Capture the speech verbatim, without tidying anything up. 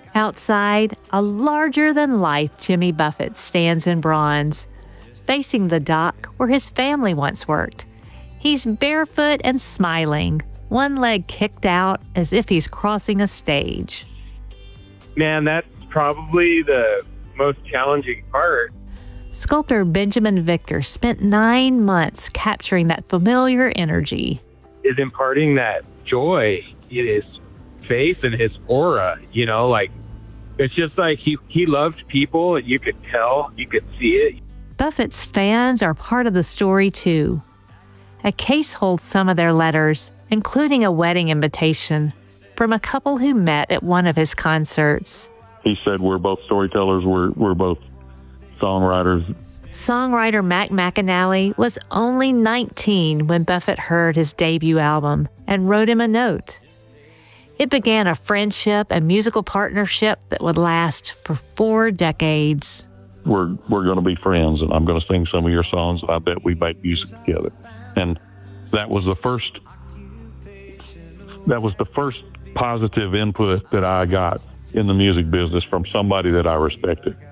Outside, a larger-than-life Jimmy Buffett stands in bronze, facing the dock where his family once worked. He's barefoot and smiling, one leg kicked out as if he's crossing a stage. Man, that's probably the most challenging part. Sculptor Benjamin Victor spent nine months capturing that familiar energy. Is imparting that joy in his face and his aura, you know, like, it's just like he, he loved people, and you could tell, you could see it. Buffett's fans are part of the story, too. A case holds some of their letters, including a wedding invitation from a couple who met at one of his concerts. He said, we're both storytellers, we're, we're both songwriters. Songwriter Mac McAnally was only nineteen when Buffett heard his debut album and wrote him a note. It began a friendship and musical partnership that would last for four decades. We're we're going to be friends, and I'm going to sing some of your songs. I bet we make music together. And that was the first. That was the first positive input that I got in the music business from somebody that I respected.